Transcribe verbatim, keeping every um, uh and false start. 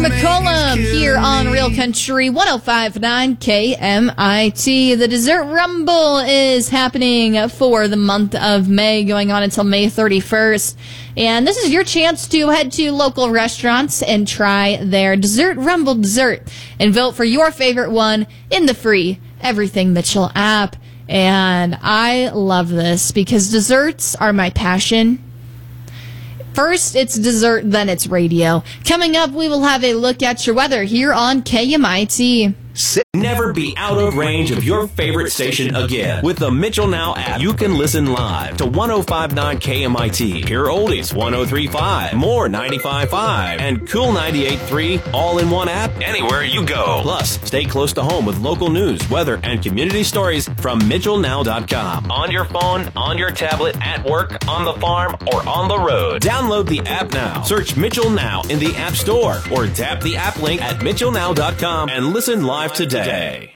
McCollum here on Real Country one oh five point nine K M I T. The Dessert Rumble is happening for the month of May, going on until May thirty-first. And this is your chance to head to local restaurants and try their Dessert Rumble dessert and vote for your favorite one in the free Everything Mitchell app. And I love this because desserts are my passion. First, it's dessert, then it's radio. Coming up, we will have a look at your weather here on K M I T. Never be out of range of your favorite station again. With the Mitchell Now app, you can listen live to one oh five point nine K M I T, Pure Oldies one oh three point five, More ninety-five point five, and Cool ninety-eight point three, all in one app, anywhere you go. Plus, stay close to home with local news, weather, and community stories from Mitchell Now dot com. On your phone, on your tablet, at work, on the farm, or on the road. Download the app now. Search Mitchell Now in the App Store or tap the app link at Mitchell Now dot com and listen live today.